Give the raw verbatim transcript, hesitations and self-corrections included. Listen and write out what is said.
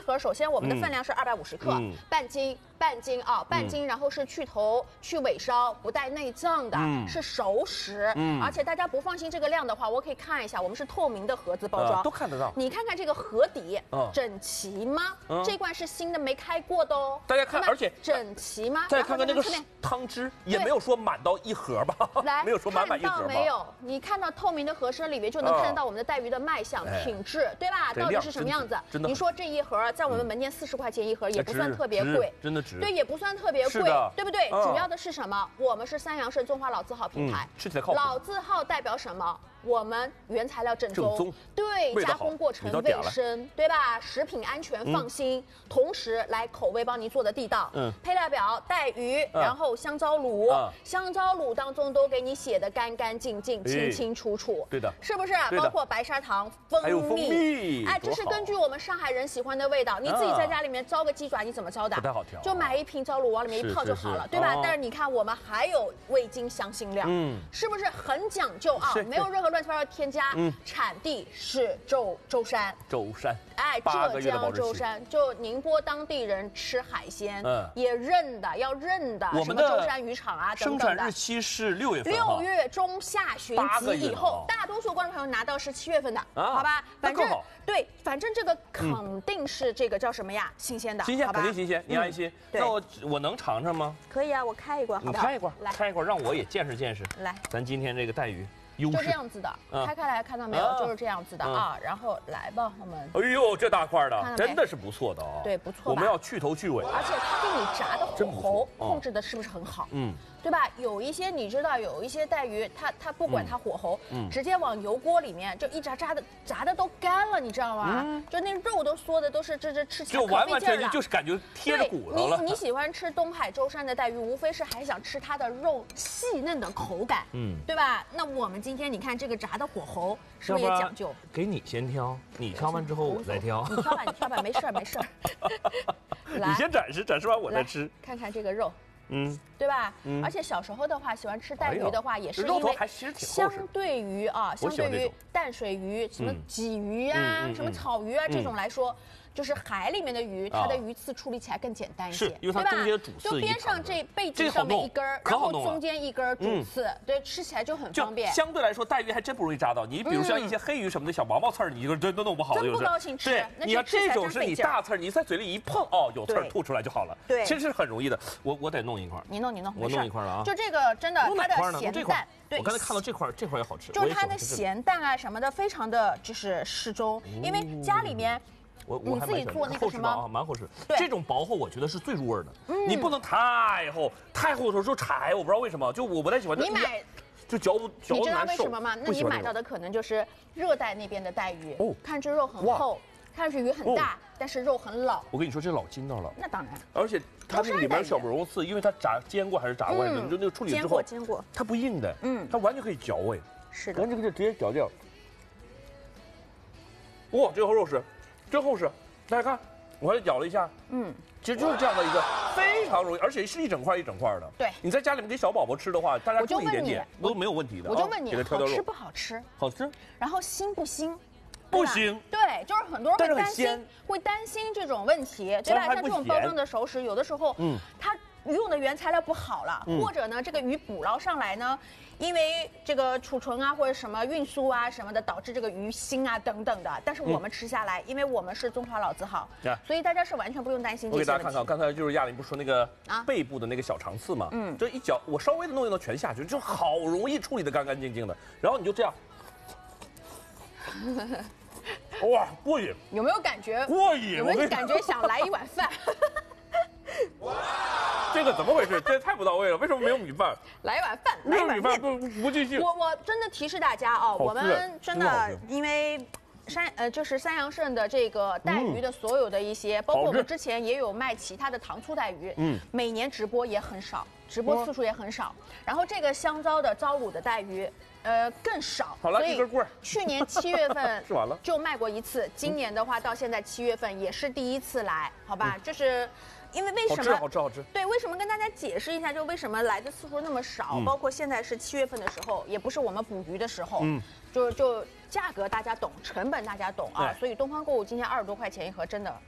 盒，首先我们的分量是二百五十克， 嗯、 半斤。 半斤啊，半斤，嗯、然后是去头、去尾梢，不带内脏的，嗯、是熟食。嗯，而且大家不放心这个量的话，我可以看一下，我们是透明的盒子包装， 呃、都看得到。 你看看这个盒底，嗯、整齐吗？嗯、这罐是新的，没开过的哦。 大家看，而且整齐吗？ 再看看那个汤汁，也没有说满到一盒吧？ 来， 没有说满满一盒吧？ 没有，你看到透明的盒身里面就能看得到我们的带鱼的卖相、 哎、 品质，对吧？到底是什么样子？你说这一盒在我们门店四十块钱一盒，也不算特别贵， 真的值。 对，也不算特。 特别贵，对不对？嗯、主要的是什么？我们是三阳市中华老字号品牌， 嗯、吃起来靠谱。 老字号代表什么？我们原材料正宗， 正宗对，加工过程卫生，对吧？食品安全放心，嗯、同时来口味帮您做的地道。嗯，配料表带鱼，嗯、然后香蕉卤，嗯、香蕉卤当中都给你写的干干净净、清清楚楚。 对的， 是不是？包括白砂糖、蜂蜜， 还有蜂蜜， 哎，这是根据我们上海人喜欢的味道。你自己在家里面招个鸡爪，你怎么招的？ 不太好调， 就买一瓶糟卤往里面一泡就好了，对吧？但是你看，我们还有味精、香辛料，嗯，是不是很讲究啊？没有任何乱七八糟添加。 嗯，产地是舟舟山， 舟山， 哎，浙江舟山，就宁波当地人吃海鲜，嗯，也认的，要认的， 我们的什么舟山渔场啊等等的。 生产日期是六月份， 六月中下旬及以后，大多数观众朋友拿到是七月份的，好吧？反正对，反正这个肯定是这个叫什么呀？新鲜的， 新鲜，肯定新鲜，你安心。那我我能尝尝吗？ 可以啊，我开一罐， 你开一罐，来开一罐，让我也见识见识。 来， 咱今天这个带鱼。 就这样子的，开开来看到没有？就是这样子的啊。然后来吧，我们。 哎呦，这大块的真的是不错的啊。 对，不错。 我们要去头去尾， 而且它给你炸的火候控制的是不是很好？嗯，对吧？有一些你知道，有一些带鱼，它它不管它火候，直接往油锅里面就一炸，炸的炸的都干了，你知道吗？就那肉都缩的都是这这吃起来就完完全全就是感觉贴着骨头了。 你你喜欢吃东海舟山的带鱼，无非是还想吃它的肉细嫩的口感，嗯，对吧？那我们今天你看这个炸。 炸的火候是不是也讲究？ 给你先挑，你挑完之后我再挑。 你挑吧，你挑吧，没事儿没事儿。 你先展示，展示完我再吃。 看看这个肉，嗯，对吧？嗯。而且小时候的话，喜欢吃带鱼的话，也是因为相对于啊，相对于淡水鱼、什么鲫鱼啊、什么草鱼啊这种来说。 就是海里面的鱼，它的鱼刺处理起来更简单一些， 因为它中间主刺， 就边上这背脊上面一根，然后中间一根主刺，对，吃起来就很方便。 相对来说，带鱼还真不容易扎到你。比如像一些黑鱼什么的小毛毛刺儿，你就真都弄不好， 真不高兴吃。 对，你要这种是你大刺儿，你在嘴里一碰，哦，有刺儿吐出来就好了。 对， 其实是很容易的。我我得弄一块， 你弄你弄， 我弄一块了啊。 就这个真的，它的咸淡， 对，我刚才看到这块，这块也好吃。 就是它的咸淡啊什么的，非常的就是适中，因为家里面。 我我你自己做那个什么啊，蛮厚实。这种薄厚我觉得是最入味的。嗯，你不能太厚，太厚的时候就柴，我不知道为什么，就我不太喜欢。 你买就嚼不嚼你知道为什么吗？那你买到的可能就是热带那边的带鱼，哦，看这肉很厚，看着鱼很大，但是肉很老。 我跟你说，这老筋道了。 那当然。 而且它这里面小螺丝，因为它炸煎过还是炸过来的，你就那个处理之后， 煎过煎过， 它不硬的，嗯，它完全可以嚼哎。 是的。 完全可以直接嚼掉。哇，这个肉实，真厚实。 大家看，我还咬了一下，嗯，其实就是这样的一个非常容易，而且是一整块一整块的。 对， 你在家里面给小宝宝吃的话，大家注意一点点都没有问题的。 我就问你，好吃不好吃？ 好吃。 然后腥不腥？ 不腥。 对，就是很多人会担心，会担心这种问题，对吧？像这种包装的熟食，有的时候，嗯，它用的原材料不好了，或者呢，这个鱼捕捞上来呢。 因为这个储存啊，或者什么运输啊什么的，导致这个鱼腥啊等等的。但是我们吃下来，因为我们是中华老字号，所以大家是完全不用担心这些问题。 我给大家看看，刚才就是亚玲不是说那个背部的那个小肠刺嘛，嗯，这一搅，我稍微的弄一弄全下去，就好容易处理的干干净净的。然后你就这样，哇，过瘾！ 有没有感觉过瘾？ 有没有感觉想来一碗饭？ 哇！这个怎么回事？这太不到位了，为什么没有米饭？ 来一碗饭， 没有米饭不不继续。 我我真的提示大家啊，我们真的因为山呃就是三阳盛的这个带鱼的所有的一些，包括我们之前也有卖其他的糖醋带鱼，嗯，每年直播也很少，直播次数也很少。然后这个香糟的糟卤的带鱼。 呃，更少。 好了，一根棍儿。 去年七月份吃完了就卖过一次，今年的话到现在七月份也是第一次来，好吧？就是。 因为为什么？ 好吃，好吃，好吃。 对，为什么跟大家解释一下，就为什么来的次数那么少？嗯、包括现在是七月份的时候，也不是我们捕鱼的时候，嗯，就就价格大家懂，成本大家懂啊，所以东方购物今天二十多块钱一盒，真的